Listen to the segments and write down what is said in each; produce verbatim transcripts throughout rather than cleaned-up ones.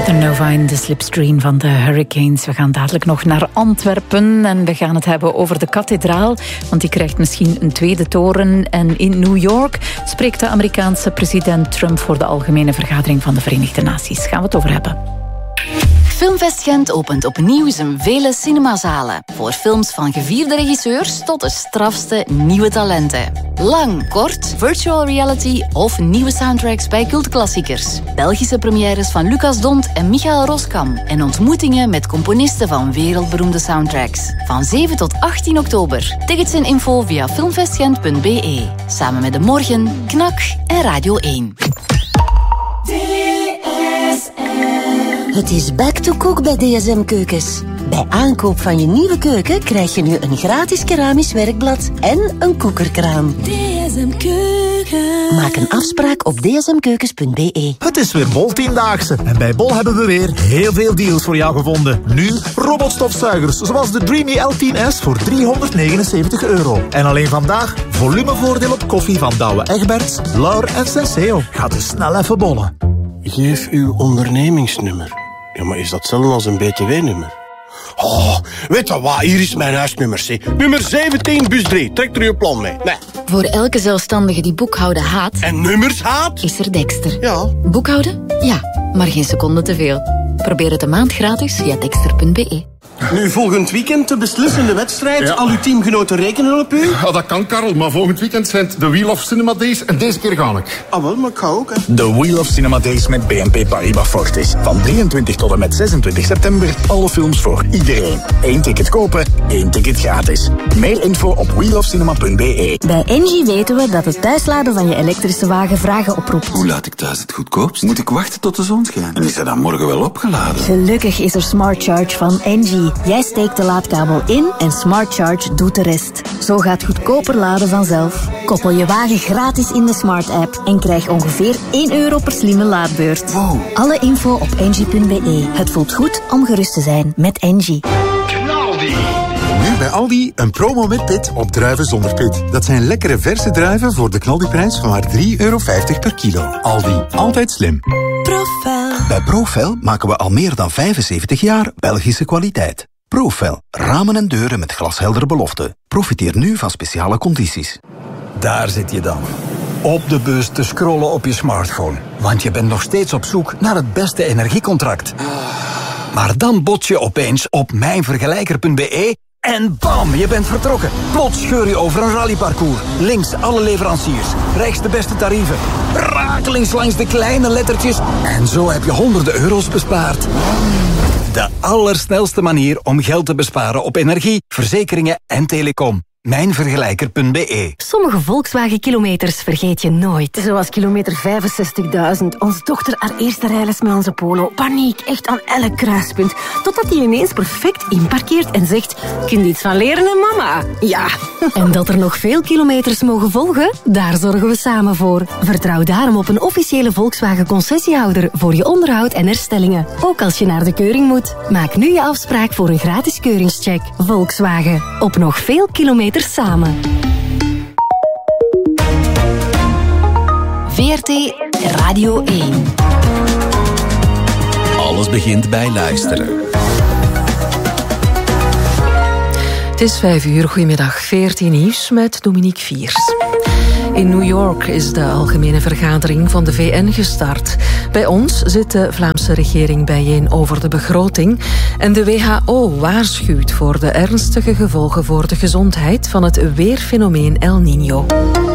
De Nova in de slipstream van de Hurricanes. We gaan dadelijk nog naar Antwerpen en we gaan het hebben over de kathedraal, want die krijgt misschien een tweede toren. En in New York spreekt de Amerikaanse president Trump voor de Algemene Vergadering van de Verenigde Naties. Gaan we het over hebben. Filmfest Gent opent opnieuw zijn vele cinemazalen. Voor films van gevierde regisseurs tot de strafste nieuwe talenten. Lang, kort, virtual reality of nieuwe soundtracks bij cultklassiekers. Belgische premières van Lucas Dont en Michael Roskam. En ontmoetingen met componisten van wereldberoemde soundtracks. Van zeven tot achttien oktober. Tickets en info via filmfestgent punt b e. Samen met De Morgen, Knak en Radio één. Het is back to cook bij D S M Keukens. Bij aankoop van je nieuwe keuken krijg je nu een gratis keramisch werkblad en een koekerkraan. D S M Keuken. Maak een afspraak op d s m keukens punt b e. Het is weer Bol-tiendaagse en bij Bol hebben we weer heel veel deals voor jou gevonden. Nu robotstofzuigers zoals de Dreamy L tien S voor driehonderdnegenenzeventig euro. En alleen vandaag volumevoordeel op koffie van Douwe Egberts, Laur en Senseo. Ga dus snel even bollen. Geef uw ondernemingsnummer. Ja, maar is dat hetzelfde als een B T W-nummer? Oh, weet je wat? Hier is mijn huisnummer, C. Nummer zeventien, bus drie. Trek er uw plan mee. Nee. Voor elke zelfstandige die boekhouden haat... En nummers haat? Is er Dexter. Ja. Boekhouden? Ja, maar geen seconde te veel. Probeer het een maand gratis via dexter punt b e. Nu volgend weekend de beslissende wedstrijd. Ja. Al uw teamgenoten rekenen op u? Ja, dat kan, Karel. Maar volgend weekend zijn het de Wheel of Cinema Days en deze keer ga ik. Ah, wel, maar ik ga ook, hè. De Wheel of Cinema Days met B N P Paribas Fortis. Van drieëntwintig tot en met zesentwintig september. Alle films voor iedereen. Eén ticket kopen, één ticket gratis. Meer info op wheel of cinema punt b e. Bij Engie weten we dat het thuisladen van je elektrische wagen vragen oproept. Hoe laat ik thuis het goedkoopst? Moet ik wachten tot de zon schijnt? En is hij dan morgen wel opgeladen? Gelukkig is er Smart Charge van Engie. Jij steekt de laadkabel in en Smart Charge doet de rest. Zo gaat goedkoper laden vanzelf. Koppel je wagen gratis in de Smart app en krijg ongeveer één euro per slimme laadbeurt. Wow. Alle info op engie punt b e. Het voelt goed om gerust te zijn met Engie. Nu bij Aldi een promo met pit op druiven zonder pit. Dat zijn lekkere verse druiven voor de knaldiprijs van maar drie euro vijftig per kilo. Aldi, altijd slim. Profel. Bij Profel maken we al meer dan vijfenzeventig jaar Belgische kwaliteit. Profel, ramen en deuren met glasheldere beloften. Profiteer nu van speciale condities. Daar zit je dan. Op de bus te scrollen op je smartphone. Want je bent nog steeds op zoek naar het beste energiecontract. Maar dan bots je opeens op mijnvergelijker punt b e en bam, je bent vertrokken. Plots scheur je over een rallyparcours. Links alle leveranciers, rechts de beste tarieven. Rakelings langs de kleine lettertjes. En zo heb je honderden euro's bespaard. De allersnelste manier om geld te besparen op energie, verzekeringen en telecom. mijnvergelijker punt b e. Sommige Volkswagen-kilometers vergeet je nooit. Zoals kilometer vijfenzestigduizend. Onze dochter haar eerste rijles met onze Polo. Paniek, echt aan elk kruispunt. Totdat hij ineens perfect inparkeert en zegt... Kun je iets van leren, hè, mama? Ja. En dat er nog veel kilometers mogen volgen? Daar zorgen we samen voor. Vertrouw daarom op een officiële Volkswagen-concessiehouder... voor je onderhoud en herstellingen. Ook als je naar de keuring moet. Maak nu je afspraak voor een gratis keuringscheck. Volkswagen. Op nog veel kilometers samen. V R T Radio één. Alles begint bij luisteren. Het is vijf uur, goedemiddag, veertien nieuws met Dominique Viers. In New York is de Algemene Vergadering van de V N gestart. Bij ons zit de Vlaamse regering bijeen over de begroting. En de W H O waarschuwt voor de ernstige gevolgen voor de gezondheid van het weerfenomeen El Niño.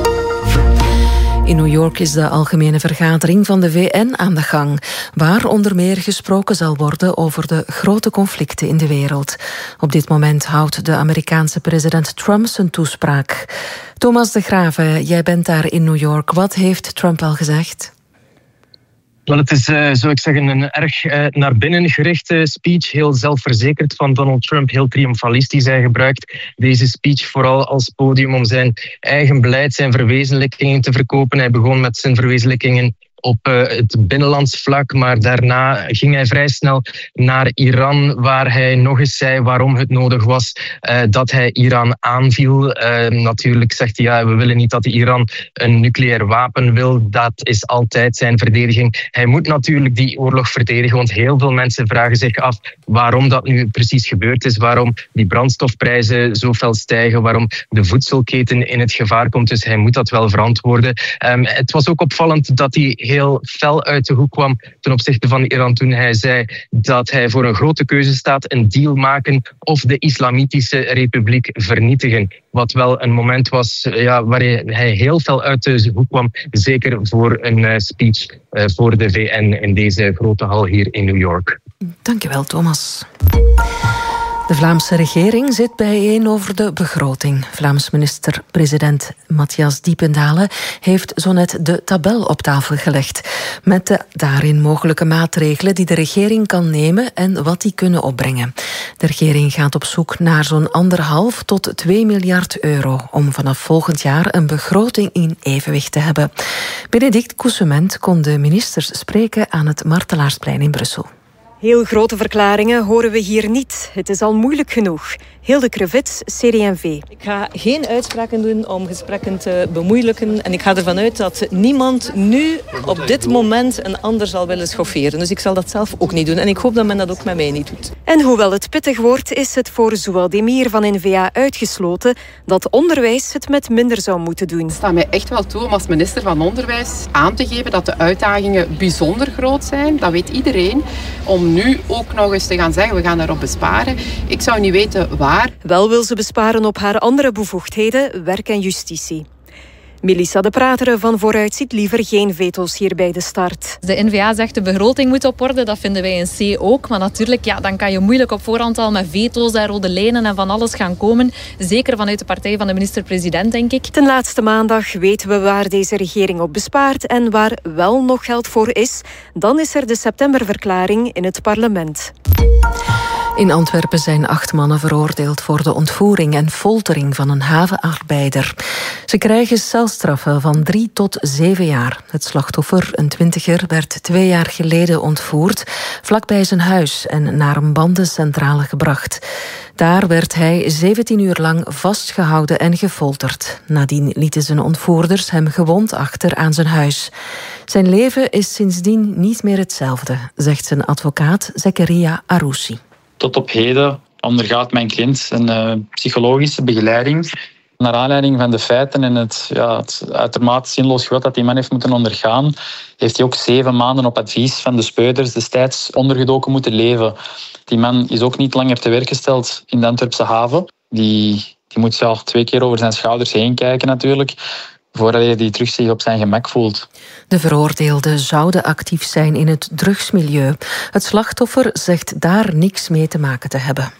In New York is de Algemene Vergadering van de V N aan de gang, waar onder meer gesproken zal worden over de grote conflicten in de wereld. Op dit moment houdt de Amerikaanse president Trump zijn toespraak. Thomas de Graeve, jij bent daar in New York. Wat heeft Trump al gezegd? Wel, het is, uh, zou ik zeggen, een erg uh, naar binnen gerichte speech. Heel zelfverzekerd van Donald Trump, heel triomfalistisch. Hij gebruikt deze speech vooral als podium om zijn eigen beleid, zijn verwezenlijkingen te verkopen. Hij begon met zijn verwezenlijkingen op uh, het binnenlands vlak, maar daarna ging hij vrij snel naar Iran, waar hij nog eens zei waarom het nodig was uh, dat hij Iran aanviel. Uh, natuurlijk zegt hij, ja, we willen niet dat Iran een nucleair wapen wil. Dat is altijd zijn verdediging. Hij moet natuurlijk die oorlog verdedigen, want heel veel mensen vragen zich af waarom dat nu precies gebeurd is, waarom die brandstofprijzen zo fel stijgen, waarom de voedselketen in het gevaar komt. Dus hij moet dat wel verantwoorden. Um, het was ook opvallend dat hij heel fel uit de hoek kwam ten opzichte van Iran toen hij zei dat hij voor een grote keuze staat, een deal maken of de Islamitische Republiek vernietigen. Wat wel een moment was ja, waar hij heel fel uit de hoek kwam, zeker voor een uh, speech uh, voor de V N in deze grote hal hier in New York. Dankjewel, Thomas. De Vlaamse regering zit bijeen over de begroting. Vlaams minister-president Matthias Diependalen heeft zo net de tabel op tafel gelegd, met de daarin mogelijke maatregelen die de regering kan nemen en wat die kunnen opbrengen. De regering gaat op zoek naar zo'n anderhalf tot twee miljard euro om vanaf volgend jaar een begroting in evenwicht te hebben. Benedict Coussement kon de ministers spreken aan het Martelaarsplein in Brussel. Heel grote verklaringen horen we hier niet. Het is al moeilijk genoeg. Hilde Krevits, C D en V. Ik ga geen uitspraken doen om gesprekken te bemoeilijken. En ik ga ervan uit dat niemand nu op dit moment een ander zal willen schofferen. Dus ik zal dat zelf ook niet doen. En ik hoop dat men dat ook met mij niet doet. En hoewel het pittig wordt, is het voor Zoualdemir van N V A uitgesloten dat onderwijs het met minder zou moeten doen. Het staat mij echt wel toe om als minister van Onderwijs aan te geven dat de uitdagingen bijzonder groot zijn. Dat weet iedereen. Om nu ook nog eens te gaan zeggen, we gaan daarop besparen. Ik zou niet weten waar. Wel wil ze besparen op haar andere bevoegdheden, werk en justitie. Melissa de Prateren van Vooruit ziet liever geen veto's hier bij de start. De N V A zegt de begroting moet op orde, dat vinden wij in C ook. Maar natuurlijk, ja, dan kan je moeilijk op voorhand al met veto's en rode lijnen en van alles gaan komen. Zeker vanuit de partij van de minister-president, denk ik. Ten laatste maandag weten we waar deze regering op bespaart en waar wel nog geld voor is. Dan is er de septemberverklaring in het parlement. In Antwerpen zijn acht mannen veroordeeld voor de ontvoering en foltering van een havenarbeider. Ze krijgen celstraffen van drie tot zeven jaar. Het slachtoffer, een twintiger, werd twee jaar geleden ontvoerd, vlakbij zijn huis en naar een bandencentrale gebracht. Daar werd hij zeventien uur lang vastgehouden en gefolterd. Nadien lieten zijn ontvoerders hem gewond achter aan zijn huis. Zijn leven is sindsdien niet meer hetzelfde, zegt zijn advocaat Zakaria Aroussi. Tot op heden ondergaat mijn kind een uh, psychologische begeleiding. Naar aanleiding van de feiten en het, ja, het uitermate zinloos geweld dat die man heeft moeten ondergaan, heeft hij ook zeven maanden op advies van de speurders destijds ondergedoken moeten leven. Die man is ook niet langer te werk gesteld in de Antwerpse haven. Die, die moet zelf twee keer over zijn schouders heen kijken natuurlijk, voordat hij die terug zich op zijn gemak voelt. De veroordeelden zouden actief zijn in het drugsmilieu. Het slachtoffer zegt daar niks mee te maken te hebben.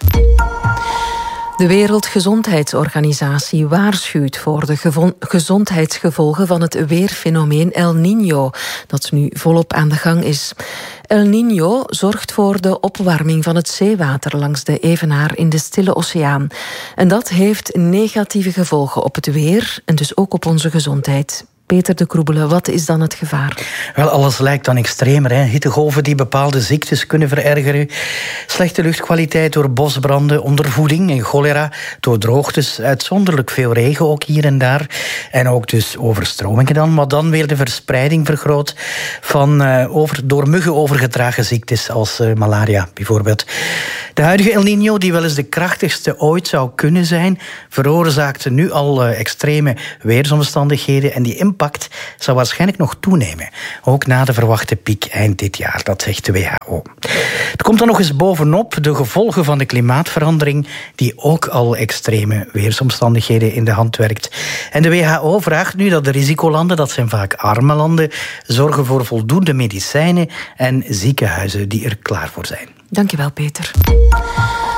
De Wereldgezondheidsorganisatie waarschuwt voor de gevo- gezondheidsgevolgen van het weerfenomeen El Niño, dat nu volop aan de gang is. El Niño zorgt voor de opwarming van het zeewater langs de evenaar in de Stille Oceaan. En dat heeft negatieve gevolgen op het weer en dus ook op onze gezondheid. Peter de Kroebele, wat is dan het gevaar? Wel, alles lijkt dan extremer. Hè? Hittegolven die bepaalde ziektes kunnen verergeren. Slechte luchtkwaliteit door bosbranden, ondervoeding en cholera. Door droogtes, uitzonderlijk veel regen ook hier en daar. En ook dus overstromingen dan. Maar dan weer de verspreiding vergroot van uh, over, door muggen overgedragen ziektes als uh, malaria bijvoorbeeld. De huidige El Niño, die wel eens de krachtigste ooit zou kunnen zijn, veroorzaakte nu al uh, extreme weersomstandigheden en die impact zal waarschijnlijk nog toenemen. Ook na de verwachte piek eind dit jaar, dat zegt de W H O. Er komt dan nog eens bovenop de gevolgen van de klimaatverandering, die ook al extreme weersomstandigheden in de hand werkt. En de W H O vraagt nu dat de risicolanden, dat zijn vaak arme landen, zorgen voor voldoende medicijnen en ziekenhuizen die er klaar voor zijn. Dankjewel, Peter.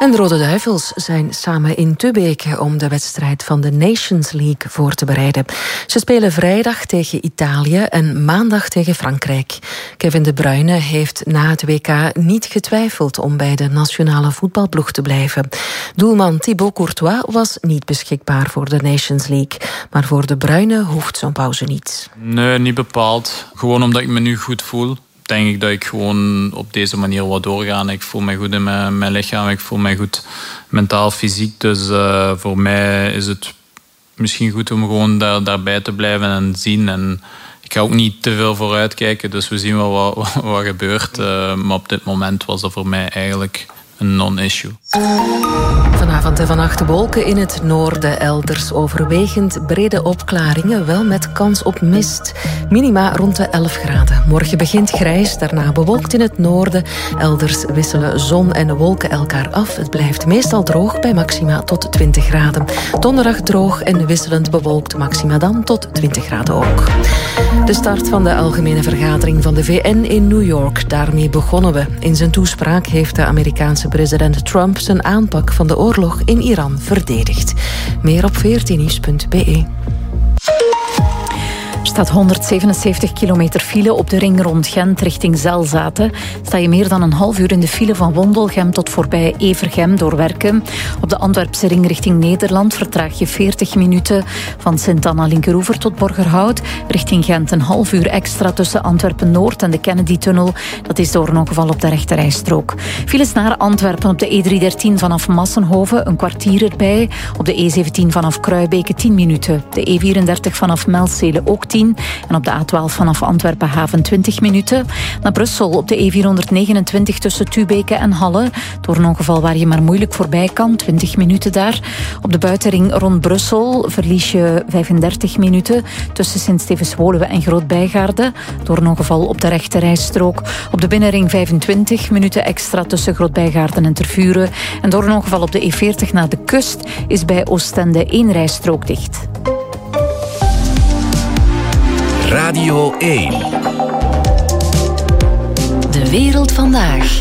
En de Rode Duivels zijn samen in Tübingen om de wedstrijd van de Nations League voor te bereiden. Ze spelen vrijdag tegen Italië en maandag tegen Frankrijk. Kevin De Bruyne heeft na het W K niet getwijfeld om bij de nationale voetbalploeg te blijven. Doelman Thibaut Courtois was niet beschikbaar voor de Nations League. Maar voor De Bruyne hoeft zo'n pauze niet. Nee, niet bepaald. Gewoon omdat ik me nu goed voel. Denk ik dat ik gewoon op deze manier wat doorga. Ik voel me goed in mijn, mijn lichaam. Ik voel me goed mentaal, fysiek. Dus uh, voor mij is het misschien goed om gewoon daar, daarbij te blijven en zien. En ik ga ook niet te veel vooruit kijken. Dus we zien wel wat, wat, wat gebeurt. Uh, maar op dit moment was dat voor mij eigenlijk een non-issue. Vanavond en vannacht wolken in het noorden, elders overwegend brede opklaringen, wel met kans op mist. Minima rond de elf graden. Morgen begint grijs, daarna bewolkt in het noorden. Elders wisselen zon en wolken elkaar af. Het blijft meestal droog bij maxima tot twintig graden. Donderdag droog en wisselend bewolkt, maxima dan tot twintig graden ook. De start van de algemene vergadering van de V N in New York. Daarmee begonnen we. In zijn toespraak heeft de Amerikaanse president Trump zijn aanpak van de oorlog in Iran verdedigd. Meer op veertien nieuws punt b e. Er staat honderdzevenenzeventig kilometer file op de ring rond Gent richting Zelzaten. Sta je meer dan een half uur in de file van Wondelgem tot voorbij Evergem door Werken. Op de Antwerpse ring richting Nederland vertraag je veertig minuten van Sint-Anna-Linkeroever tot Borgerhout. Richting Gent een half uur extra tussen Antwerpen-Noord en de Kennedy-tunnel. Dat is door een ongeval op de rechterrijstrook. Files naar Antwerpen op de E driehonderddertien vanaf Massenhoven, een kwartier erbij. Op de E zeventien vanaf Kruibeke tien minuten. De E vierendertig vanaf Melzele ook tien. En op de A twaalf vanaf Antwerpen-Haven twintig minuten. Naar Brussel op de E vierhonderdnegenentwintig tussen Tubeke en Halle. Door een ongeval waar je maar moeilijk voorbij kan. twintig minuten daar. Op de buitenring rond Brussel verlies je vijfendertig minuten tussen Sint-Stevens-Woluwe en Groot-Bijgaarde. Door een ongeval op de rechterrijstrook. Op de binnenring vijfentwintig minuten extra tussen Groot-Bijgaarden en Tervuren. En door een ongeval op de E veertig naar de kust is bij Oostende één rijstrook dicht. Radio één. De wereld vandaag.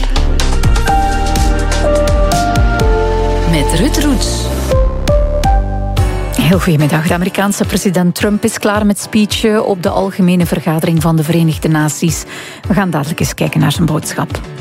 Met Ruud Roets. Heel goedemiddag. De Amerikaanse president Trump is klaar met speechen op de algemene vergadering van de Verenigde Naties. We gaan dadelijk eens kijken naar zijn boodschap.